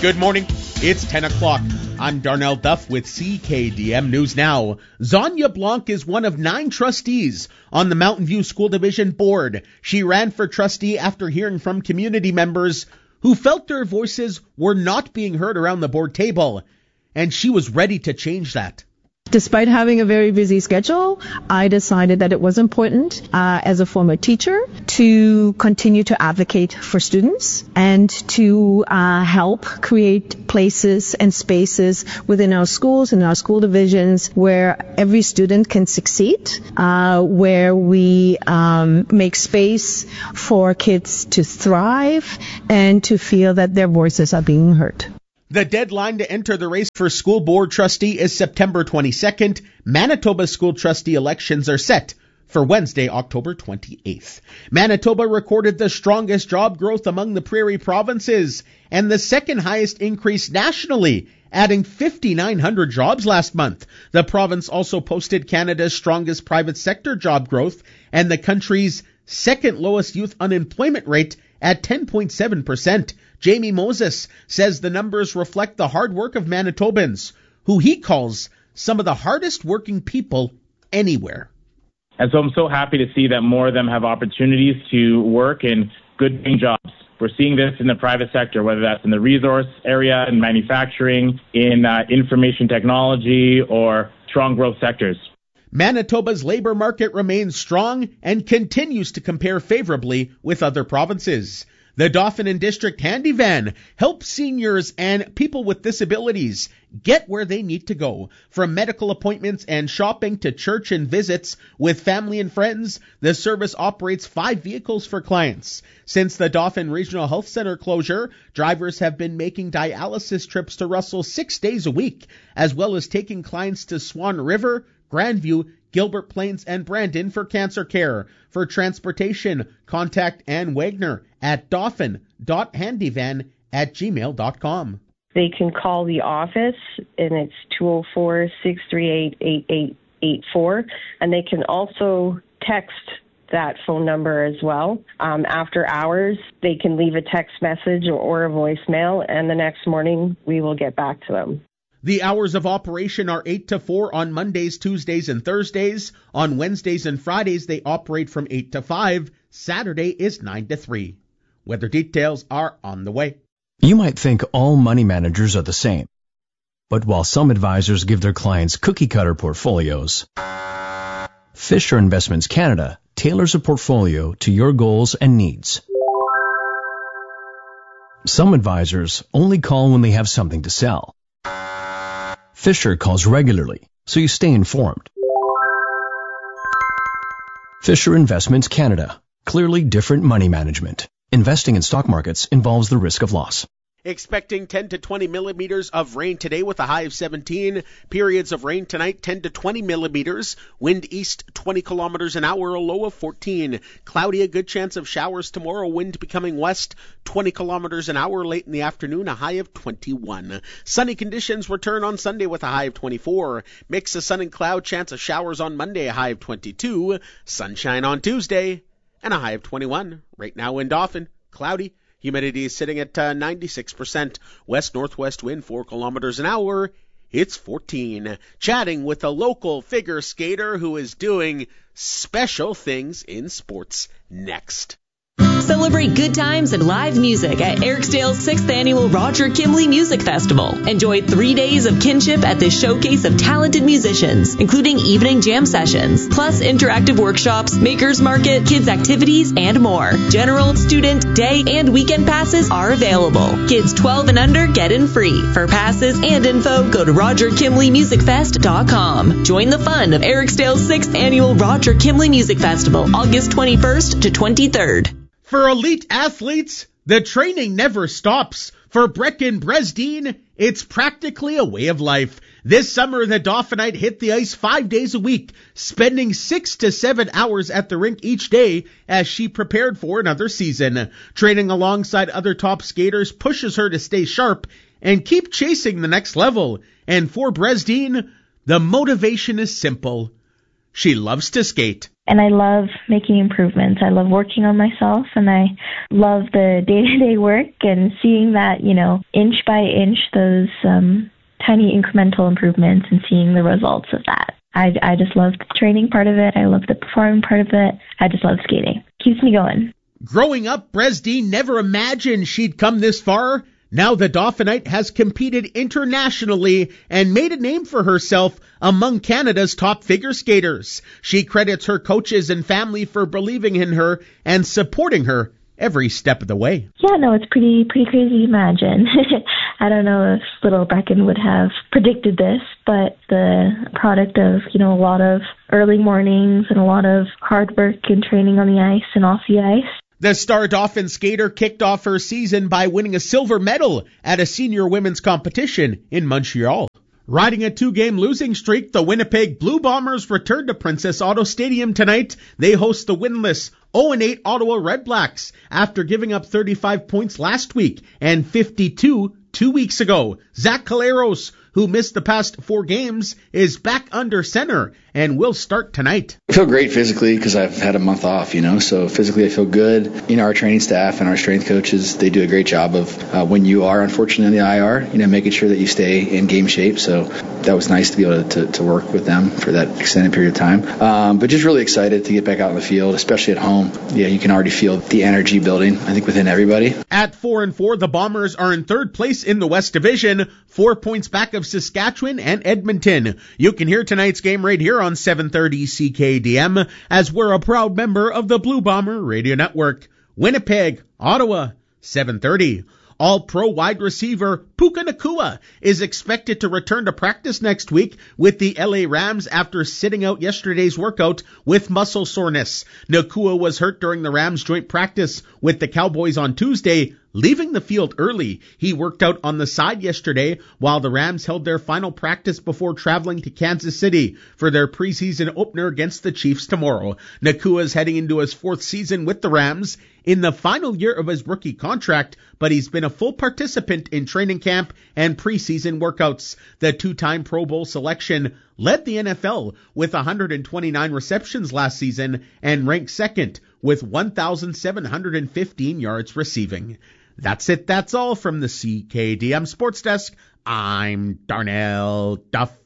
Good morning. It's 10 o'clock. I'm Darnell Duff with CKDM News Now. Zonia Blanc is one of 9 trustees on the Mountain View School Division Board. She ran for trustee after hearing from community members who felt their voices were not being heard around the board table, and she was ready to change that. Despite having a very busy schedule, I decided that it was important as a former teacher to continue to advocate for students and to help create places and spaces within our schools and our school divisions where every student can succeed, where we make space for kids to thrive and to feel that their voices are being heard. The deadline to enter the race for school board trustee is September 22nd. Manitoba school trustee elections are set for Wednesday, October 28th. Manitoba recorded the strongest job growth among the prairie provinces and the second highest increase nationally, adding 5,900 jobs last month. The province also posted Canada's strongest private sector job growth and the country's second lowest youth unemployment rate at 10.7%. Jamie Moses says the numbers reflect the hard work of Manitobans, who he calls some of the hardest working people anywhere. And so I'm so happy to see that more of them have opportunities to work in good paying jobs. We're seeing this in the private sector, whether that's in the resource area, in manufacturing, in information technology, or strong growth sectors. Manitoba's labor market remains strong and continues to compare favorably with other provinces. The Dauphin and District Handy Van helps seniors and people with disabilities get where they need to go. From medical appointments and shopping to church and visits with family and friends, the service operates 5 vehicles for clients. Since the Dauphin Regional Health Center closure, drivers have been making dialysis trips to Russell 6 days a week, as well as taking clients to Swan River, Grandview, Gilbert Plains, and Brandon for cancer care. For transportation, contact Ann Wagner at dauphin.handyvan@gmail.com. They can call the office, and it's 204-638-8884, and they can also text that phone number as well. After hours, they can leave a text message or a voicemail, and the next morning we will get back to them. The hours of operation are 8 to 4 on Mondays, Tuesdays, and Thursdays. On Wednesdays and Fridays, they operate from 8 to 5. Saturday is 9 to 3. Weather details are on the way. You might think all money managers are the same. But while some advisors give their clients cookie-cutter portfolios, Fisher Investments Canada tailors a portfolio to your goals and needs. Some advisors only call when they have something to sell. Fisher calls regularly, so you stay informed. Fisher Investments Canada. Clearly different money management. Investing in stock markets involves the risk of loss. Expecting 10 to 20 millimeters of rain today with a high of 17. Periods of rain tonight, 10 to 20 millimeters. Wind east 20 kilometers an hour, a low of 14. Cloudy, a good chance of showers tomorrow. Wind becoming west 20 kilometers an hour late in the afternoon, a high of 21. Sunny conditions return on Sunday with a high of 24. Mix of sun and cloud, chance of showers on Monday, a high of 22. Sunshine on Tuesday, and a high of 21. Right now in Dauphin, cloudy. Humidity is sitting at 96%. West-northwest wind 4 kilometers an hour. It's 14. Chatting with a local figure skater who is doing special things in sports next. Celebrate good times and live music at Eriksdale's 6th Annual Roger Kimley Music Festival. Enjoy 3 days of kinship at this showcase of talented musicians, including evening jam sessions, plus interactive workshops, makers market, kids activities, and more. General, student, day, and weekend passes are available. Kids 12 and under get in free. For passes and info, go to RogerKimleyMusicFest.com. Join the fun of Eriksdale's 6th Annual Roger Kimley Music Festival, August 21st to 23rd. For elite athletes, the training never stops. For Brecken Bresdeen, it's practically a way of life. This summer, the Dauphinite hit the ice 5 days a week, spending 6 to 7 hours at the rink each day as she prepared for another season. Training alongside other top skaters pushes her to stay sharp and keep chasing the next level. And for Bresdeen, the motivation is simple. She loves to skate. And I love making improvements. I love working on myself, and I love the day-to-day work and seeing that, inch by inch, those tiny incremental improvements and seeing the results of that. I just love the training part of it. I love the performing part of it. I just love skating. Keeps me going. Growing up, Bresdi never imagined she'd come this far. Now the Dauphinite has competed internationally and made a name for herself among Canada's top figure skaters. She credits her coaches and family for believing in her and supporting her every step of the way. Yeah, no, it's pretty crazy to imagine. I don't know if little Brecken would have predicted this, but the product of, a lot of early mornings and a lot of hard work and training on the ice and off the ice. The star Dauphin skater kicked off her season by winning a silver medal at a senior women's competition in Montreal. Riding a 2-game losing streak, the Winnipeg Blue Bombers return to Princess Auto Stadium tonight. They host the winless 0-8 Ottawa Red Blacks after giving up 35 points last week and 52 2 weeks ago. Zach Caleros, who missed the past 4 games, is back under center and will start tonight. I feel great physically because I've had a month off, so physically I feel good. Our training staff and our strength coaches, they do a great job of when you are unfortunately in the IR, making sure that you stay in game shape. So that was nice to be able to work with them for that extended period of time. But just really excited to get back out in the field, especially at home. Yeah, you can already feel the energy building, I think, within everybody. At 4-4, the Bombers are in third place in the West Division, 4 points back of Saskatchewan and Edmonton. You can hear tonight's game right here on 730 CKDM, as we're a proud member of the Blue Bomber Radio Network. Winnipeg, Ottawa, 730. All-Pro wide receiver Puka Nacua is expected to return to practice next week with the LA Rams after sitting out yesterday's workout with muscle soreness. Nacua was hurt during the Rams joint practice with the Cowboys on Tuesday, leaving the field early. He worked out on the side yesterday while the Rams held their final practice before traveling to Kansas City for their preseason opener against the Chiefs tomorrow. Nacua is heading into his 4th season with the Rams in the final year of his rookie contract, but he's been a full participant in training camp and preseason workouts. The 2-time Pro Bowl selection led the NFL with 129 receptions last season and ranked second with 1,715 yards receiving. That's it. That's all from the CKDM Sports Desk. I'm Darnell Duff.